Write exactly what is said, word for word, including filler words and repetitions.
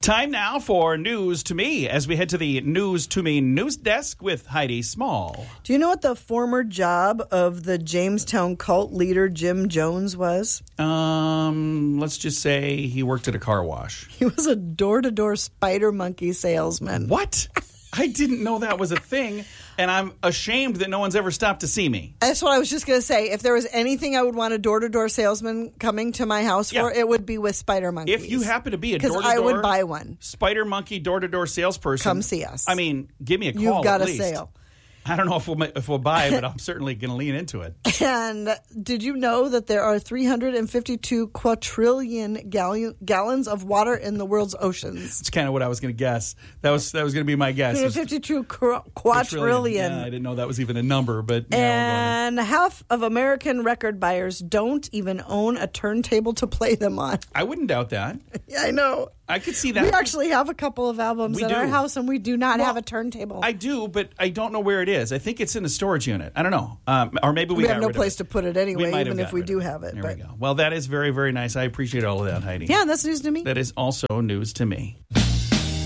Time now for News to Me as we head to the News to Me news desk with Heidi Small. Do you know what the former job of the Jamestown cult leader Jim Jones was? Um, let's just say he worked at a car wash. He was a door-to-door spider monkey salesman. What? I didn't know that was a thing, and I'm ashamed that no one's ever stopped to see me. That's what I was just going to say. If there was anything I would want a door-to-door salesman coming to my house for, Yeah. it would be with spider monkeys. If you happen to be a Because door-to-door I would buy one. spider monkey door-to-door salesperson, Come see us. I mean, give me a call. You've got at a least. sale. I don't know if we'll if we'll buy, but I'm certainly going to lean into it. And did you know that there are three hundred fifty-two quadrillion gallon, gallons of water in the world's oceans? It's kind of what I was going to guess. That was that was going to be my guess. three hundred fifty-two qu- quadrillion. Yeah, I didn't know that was even a number, but yeah, And half of American record buyers don't even own a turntable to play them on. I wouldn't doubt that. Yeah, I know. I could see that. We actually have a couple of albums We at do. our house, and we do not Well, have a turntable. I do, but I don't know where it is. I think it's in a storage unit. I don't know. Um, or maybe we, we got have no rid place of it. to put it We anyway, might have even if gotten we rid do of have it. There but we go. Well, that is very, very nice. I appreciate all of that, Heidi. yeah, that's news to me. That is also news to me.